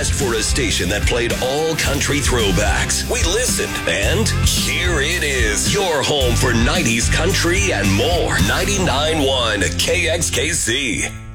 asked for a station that played all country throwbacks. We listened, and here it is. Your home for 90s country and more. 99.1 KXKC.